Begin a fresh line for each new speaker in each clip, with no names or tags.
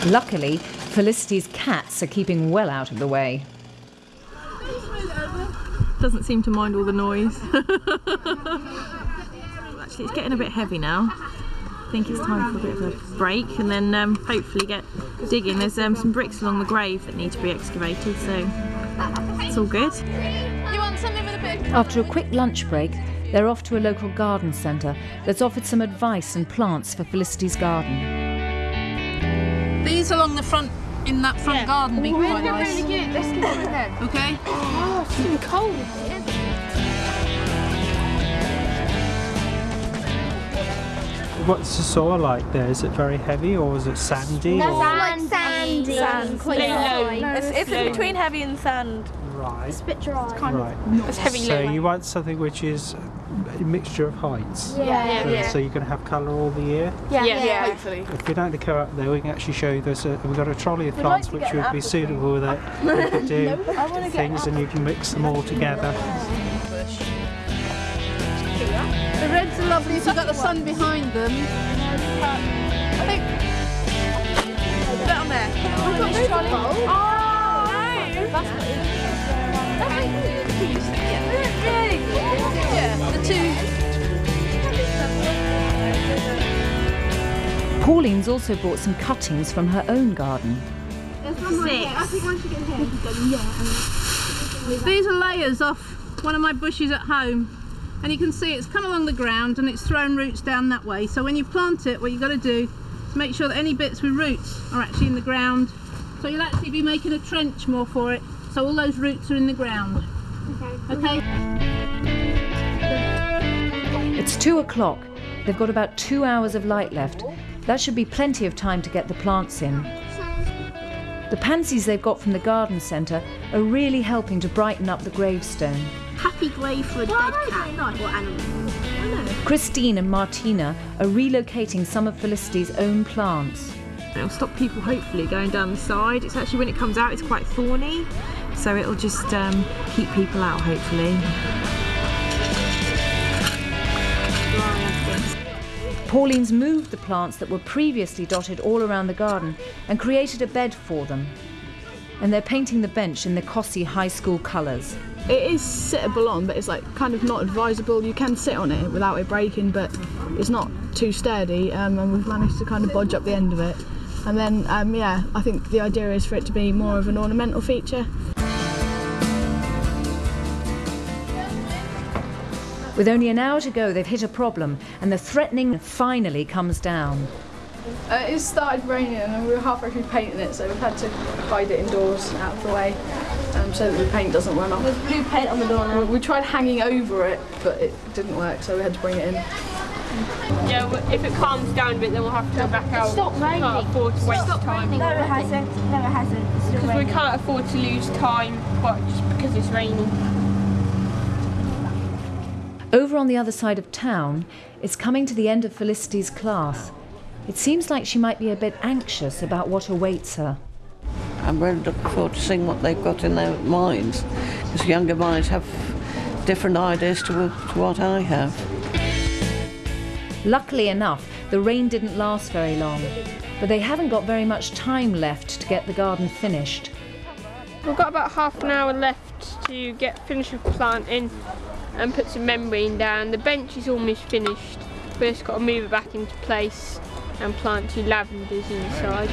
Luckily, Felicity's cats are keeping well out of the way.
Doesn't seem to mind all the noise. Actually, it's getting a bit heavy now. I think it's time for a bit of a break and then hopefully get digging. There's some bricks along the grave that need to be excavated, so it's all good.
You want something with a bit?
After a quick lunch break, they're off to a local garden centre that's offered some advice and plants for Felicity's garden.
These along the front, in that front garden, be quite nice.
Really good. Let's get it then.
Okay.
Oh, it's getting cold in here.
What's the soil like there? Is it very heavy or is it sandy?
It's
Or...
like sandy.
It's in between heavy and sand.
Right.
It's a bit dry.
Right.
It's heavy
So
low.
you want something which is a mixture of heights.
Yeah.
So you're going to have colour all the year.
Yeah, hopefully.
If you'd like to go up there, we can actually show you. We've got a trolley of plants which would be suitable that we could do things, and you can mix them all together.
The reds are lovely, so you've got the sun behind them. I think... Down there.
We've got this trolley.
Yeah, the two...
Pauline's also bought some cuttings from her own garden.
These are layers off one of my bushes at home. And you can see it's come along the ground and it's thrown roots down that way. So when you plant it, what you've got to do is make sure that any bits with roots are actually in the ground. So you'll actually be making a trench more for it. So all those roots are in the ground. Okay?
It's 2 o'clock. They've got about 2 hours of light left. That should be plenty of time to get the plants in. The pansies they've got from the garden centre are really helping to brighten up the gravestone.
Happy grave for a dead cat or animal.
Christine and Martina are relocating some of Felicity's own plants.
It'll stop people hopefully going down the side. It's actually, when it comes out, it's quite thorny, so it'll just keep people out hopefully.
Pauline's moved the plants that were previously dotted all around the garden and created a bed for them. And they're painting the bench in the Cossey High School colours.
It is sittable on, but it's like kind of not advisable. You can sit on it without it breaking, but it's not too sturdy, and we've managed to kind of bodge up the end of it. And then, yeah, I think the idea is for it to be more of an ornamental feature.
With only an hour to go, they've hit a problem, and the threatening finally comes down.
It started raining and we were halfway through painting it, so we've had to hide it indoors out of the way so that the paint doesn't run off.
There's blue paint on the door now.
We tried hanging over it, but it didn't work, so we had to bring it in.
Yeah, if it calms down a bit, then we'll have to go back out.
Stop raining.
We can't afford to waste time.
No, it hasn't. No, it hasn't. It's still
Because we
raining.
can't afford to lose time, but just because it's raining.
Over on the other side of town, it's coming to the end of Felicity's class. It seems like she might be a bit anxious about what awaits her.
I'm really looking forward to seeing what they've got in their minds, because younger minds have different ideas to what I have.
Luckily enough, the rain didn't last very long, but they haven't got very much time left to get the garden finished.
We've got about half an hour left to finish with planting and put some membrane down. The bench is almost finished. We've just got to move it back into place and plant 2 lavenders inside.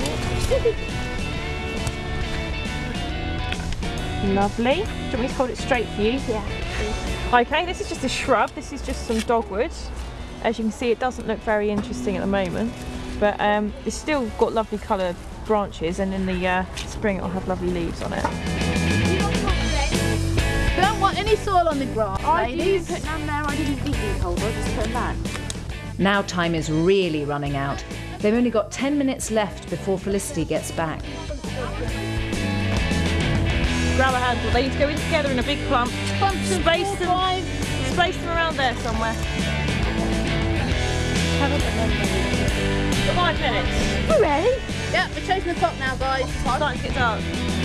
Lovely. Do you want me to hold it straight for you?
Yeah.
Okay, this is just a shrub. This is just some dogwood. As you can see, it doesn't look very interesting at the moment, but it's still got lovely coloured branches, and in the spring it'll have lovely leaves on it.
We don't want any soil on the grass, ladies.
Put none there. I didn't think you told her. Just put them back.
Now time is really running out. They've only got 10 minutes left before Felicity gets back.
Grab a handful. They need to go in together in a big clump. Space them around there somewhere. 5 minutes.
You ready?
Yeah, we're chasing the clock now, guys.
It's starting to get dark.